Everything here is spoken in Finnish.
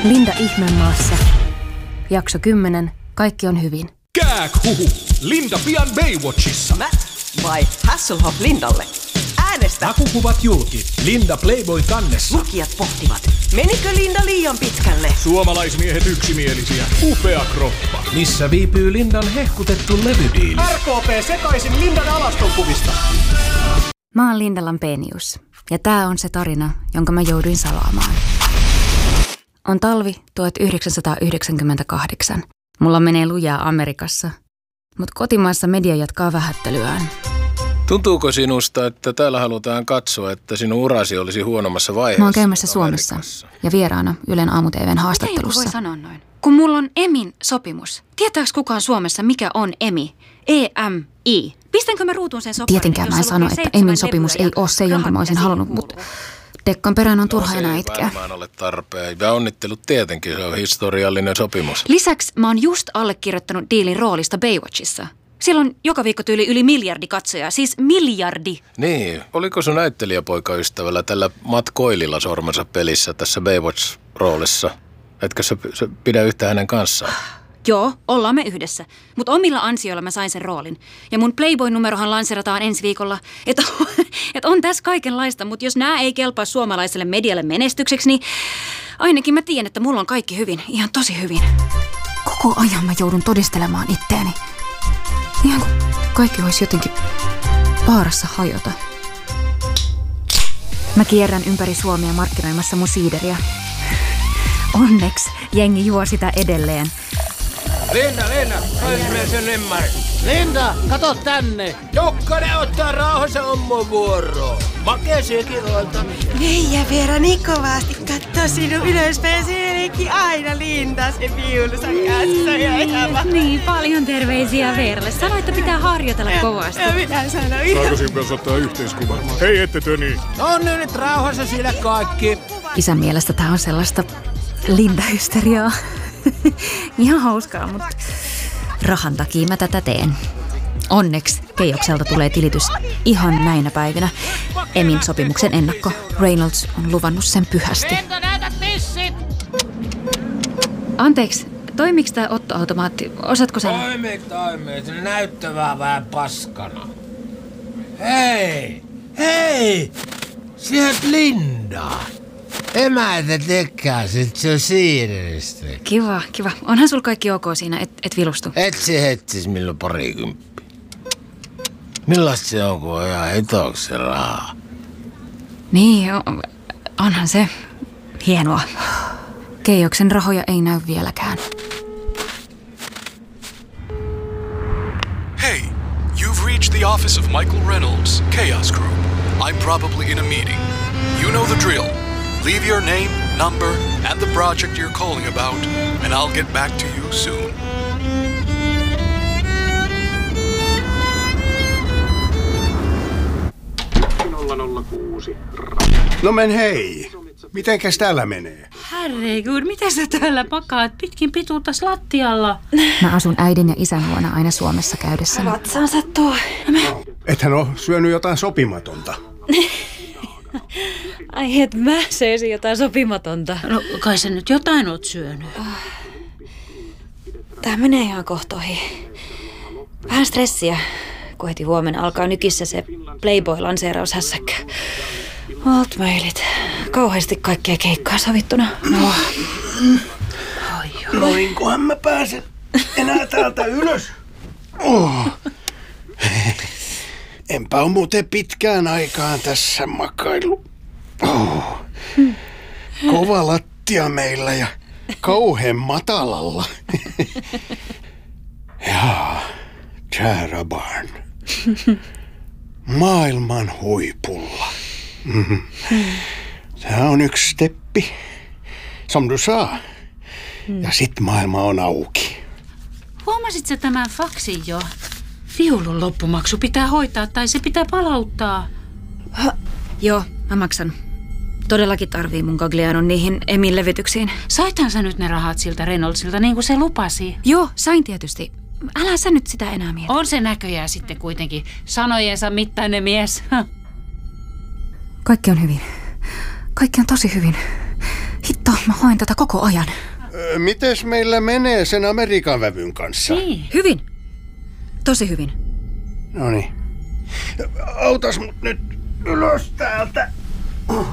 Linda Ihmemaassa. Jakso 10. Kaikki on hyvin. Kääkhuhu! Linda pian Baywatchissa. Mä vai Hasselhoff Lindalle? Äänestä! Hakukuvat julki. Linda Playboy kannessa. Lukijat pohtivat, menikö Linda liian pitkälle? Suomalaismiehet yksimielisiä. Upea kroppa. Missä viipyy Lindan hehkutettu levydiili? RKP sekaisin Lindan alastonkuvista. Mä oon Linda Lampenius. Ja tää on se tarina, jonka mä jouduin salaamaan. On talvi 1998. Mulla menee lujaa Amerikassa. Mut kotimaassa media jatkaa vähättelyään. Tuntuuko sinusta, että täällä halutaan katsoa, että sinun urasi olisi huonommassa vaiheessa? Mä oon käymässä Suomessa ja vieraana Ylen aamu-tv:n haastattelussa. Miten voi sanoa noin? Kun mulla on EMIn sopimus. Tietääks kukaan Suomessa, mikä on EMI? EMI. Pistänkö mä ruutuun sen soparin? Tietenkään mä en sano, että EMIn sopimus ei ole se, jonka mä olisin halunnut, mutta Dekkan perään on turha enää itkeä. Se ei varmaan ole tarpeen. Ja onnittelut tietenkin, se on historiallinen sopimus. Lisäksi mä oon just allekirjoittanut diilin roolista Baywatchissa. Siellä on joka viikko tyyli yli 1 miljardi katsojaa, siis 1 miljardi. Niin, oliko sun näyttelijäpoikaystävällä tällä Matt Coililla sormensa pelissä tässä Baywatch-roolissa? Etkö sä pidä yhtä hänen kanssaan? Joo, ollaan me yhdessä. Mutta omilla ansioilla mä sain sen roolin. Ja mun Playboy-numerohan lanserataan ensi viikolla. Että on tässä kaikenlaista, mutta jos nää ei kelpaa suomalaiselle medialle menestykseksi, niin ainakin mä tiedän, että mulla on kaikki hyvin. Ihan tosi hyvin. Koko ajan mä joudun todistelemaan itteeni. Ihan kuin kaikki olisi jotenkin vaarassa hajota. Mä kierrän ympäri Suomea markkinoimassa mun siideriä. Onneksi jengi juo sitä edelleen. Linda, saisimme sen ymmärrä. Linda, kato tänne. Jokkanen ottaa rauhassa ommo vuoroon. Makeisiakin olta. Meijä Veera niin kovasti kattoo sinun ylöspäin. Sielläkin aina Linda se viulunsa kanssa. Niin, paljon terveisiä Veeralle. Sano, että pitää harjoitella kovasti. Ja minä sanoin. Saako sinun kanssa ottaa yhteiskuvan? Hei, ette te niin. On nyt rauhassa sillä kaikki. Isän mielestä tää on sellaista Linda-hysteriaa. Ihan hauskaa, mutta rahan takia mä tätä teen. Onneksi Keijokselta tulee tilitys ihan näinä päivinä. EMIn sopimuksen ennakko. Reynolds on luvannut sen pyhästi. Anteeksi, toimiks tää ottoautomaatti? Osaatko sä? Toimii. Se näyttävää vähän paskana. Hei! Sieltä Linda. Emäitä tekää, sit se on siirrestä. Kiva. Onhan sul kaikki ok siinä, et vilustu? Etsi hetsis milloin 20. Millaista se on, kun on ihan hitoksi rahaa? Niin, onhan se hienoa. Keijoksen rahoja ei näy vieläkään. Hey, you've reached the office of Michael Reynolds, Chaos Group. I'm probably in a meeting. You know the drill. Leave your name, number, and the project you're calling about, and I'll get back to you soon. No men hei. Mitenkäs täällä menee? Herregud, mitä sä täällä pakaat pitkin pituuttas lattialla? Mä asun äidin ja isän luona aina Suomessa käydessä. Vatsaan sattuu. Ethän oo syönyt jotain sopimatonta. Ai et mä söisin jotain sopimatonta. No kai sä nyt jotain oot syönyt. Tää menee ihan kohtoihin. Vähän stressiä, kun heti huomenna alkaa nykissä se Playboy-lanseeraushässäkkä. Altmailit. Kauheasti kaikkea keikkaa sovittuna. No. Noinkohan mä pääsen enää täältä ylös? Enpä oo muuten pitkään aikaan tässä makailu. Kova lattia meillä ja kauhean matalalla. Jaa, Charabarn. Maailman huipulla. Tää on yksi steppi. Som du sa. Ja sit maailma on auki. Huomasit sä tämän faksin jo? Viulun loppumaksu pitää hoitaa tai se pitää palauttaa. Joo, mä maksan. Todellakin tarvii mun Gaglianon niihin EMIn levytyksiin. Saithan sä nyt ne rahat siltä Reynoldsilta niin kuin se lupasi? Joo, sain tietysti. Älä sä nyt sitä enää mieti. On se näköjään sitten kuitenkin sanojensa mittainen mies. Kaikki on hyvin. Kaikki on tosi hyvin. Hitto. Mä hoin tätä koko ajan. Mites meillä menee sen Amerikan vävyn kanssa? Niin. Hyvin. Tosi hyvin. Noniin. Autas mut nyt ylös täältä.